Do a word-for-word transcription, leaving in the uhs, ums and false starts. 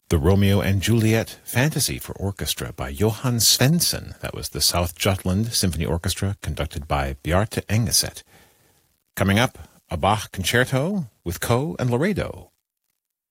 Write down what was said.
The Romeo and Juliet Fantasy for Orchestra by Johan Svensson. That was the South Jutland Symphony Orchestra conducted by Bjarte Engeset. Coming up, a Bach concerto with Coe and Laredo.